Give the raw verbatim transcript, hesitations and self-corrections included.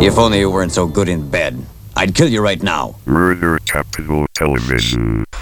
If only you weren't so good in bed. I'd kill you right now. Murder Capital Television.